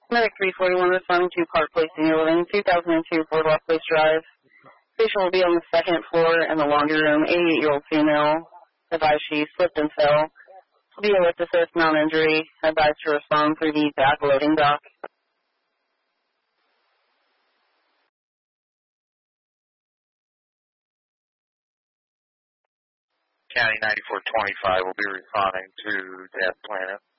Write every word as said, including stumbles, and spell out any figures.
Medic three forty-one responding to Park Place in Overland, two thousand two Boardwalk Place Drive. Patient will be on the second floor in the laundry room, eighty-eight-year-old female. Advised she slipped and fell. Be a lift assist, non-injury. Advised to respond through the back loading dock. County ninety-four twenty-five will be responding to Death Planet.